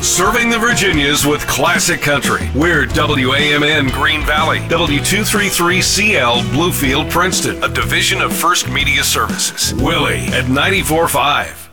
Serving the Virginias with classic country. We're WAMN Green Valley, W233CL Bluefield, Princeton, a division of First Media Services. Willie at 94.5.